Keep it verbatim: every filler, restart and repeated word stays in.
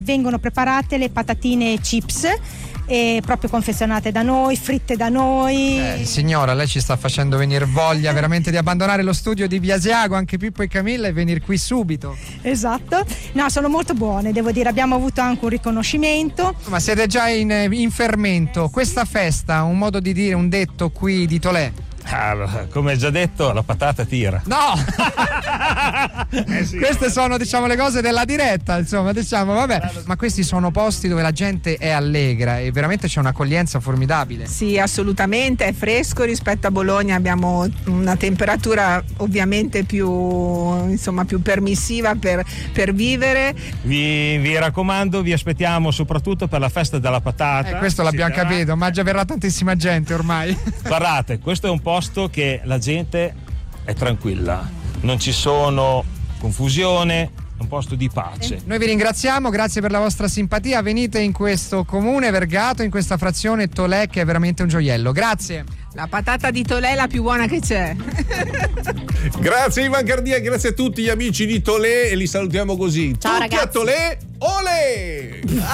Vengono preparate le patatine chips, e proprio confezionate da noi, fritte da noi. Eh, signora, lei ci sta facendo venire voglia veramente di abbandonare lo studio di Biasiago, anche Pippo e Camilla, e venire qui subito. Esatto. No, sono molto buone, devo dire, abbiamo avuto anche un riconoscimento. Ma siete già in, in fermento. Questa festa, un modo di dire, un detto qui di Tolè. Ah, come già detto, la patata tira. No! eh sì, Queste sono, diciamo, le cose della diretta, insomma, diciamo, vabbè. Ma questi sono posti dove la gente è allegra e veramente c'è un'accoglienza formidabile. Sì, assolutamente, è fresco rispetto a Bologna, abbiamo una temperatura ovviamente più, insomma, più permissiva per, per vivere. Vi, vi raccomando, vi aspettiamo soprattutto per la festa della patata. Eh, questo l'abbiamo capito, ma già verrà tantissima gente ormai. Guardate, questo è un posto che la gente è tranquilla, non ci sono confusione, è un posto di pace. Noi vi ringraziamo, grazie per la vostra simpatia, venite in questo comune Vergato, in questa frazione Tolè, che è veramente un gioiello. Grazie. La patata di Tolè è la più buona che c'è. Grazie Ivan Cardia, grazie a tutti gli amici di Tolè e li salutiamo così. Ciao, tutti ragazzi. a Tolè, olè!